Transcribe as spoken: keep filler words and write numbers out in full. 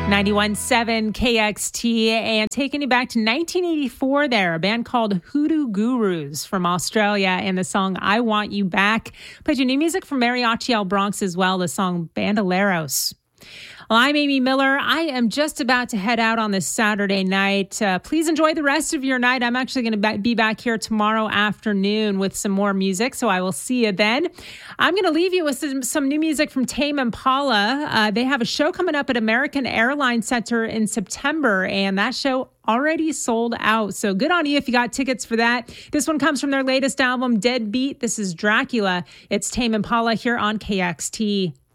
ninety-one point seven K X T, and taking you back to nineteen eighty-four there, a band called Hoodoo Gurus from Australia, and the song I Want You Back. Played you new music from Mariachi El Bronx as well, the song Bandoleros. Well, I'm Amy Miller. I am just about to head out on this Saturday night. Uh, please enjoy the rest of your night. I'm actually going to be back here tomorrow afternoon with some more music, so I will see you then. I'm going to leave you with some, some new music from Tame Impala. Uh, they have a show coming up at American Airlines Center in September, and that show already sold out. So good on you if you got tickets for that. This one comes from their latest album, Deadbeat. This is Dracula. It's Tame Impala here on K X T.